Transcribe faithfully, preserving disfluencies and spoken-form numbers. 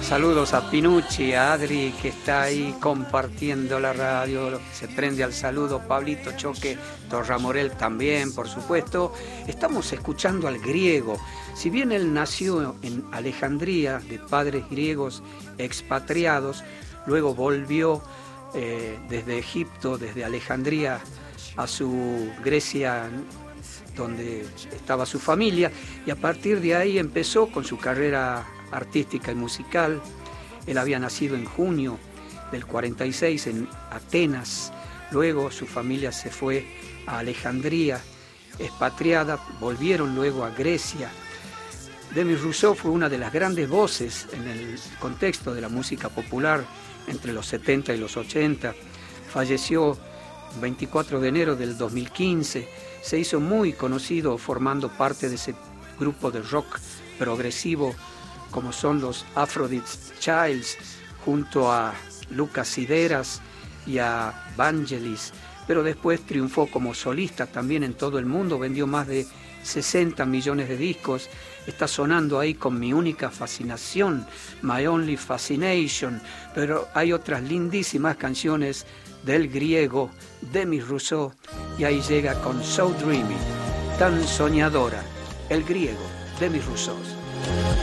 Saludos a Pinucci, a Adri, que está ahí compartiendo la radio, se prende al saludo, Pablito Choque, Torramorel también, por supuesto. Estamos escuchando al griego. Si bien él nació en Alejandría, de padres griegos expatriados, luego volvió eh, desde Egipto, desde Alejandría, a su Grecia, donde estaba su familia, y a partir de ahí empezó con su carrera artística y musical. Él había nacido en junio del cuarenta y seis en Atenas, luego su familia se fue a Alejandría, expatriada, volvieron luego a Grecia. Demis Roussos fue una de las grandes voces en el contexto de la música popular entre los setenta y los ochenta. Falleció el veinticuatro de enero del dos mil quince. Se hizo muy conocido formando parte de ese grupo de rock progresivo como son los Aphrodite Childs, junto a Lucas Sideras y a Vangelis, pero después triunfó como solista también en todo el mundo, vendió más de sesenta millones de discos, está sonando ahí con Mi Única Fascinación, My Only Fascination, pero hay otras lindísimas canciones del griego Demis Roussos, y ahí llega con So Dreamy, tan soñadora, el griego Demis Roussos.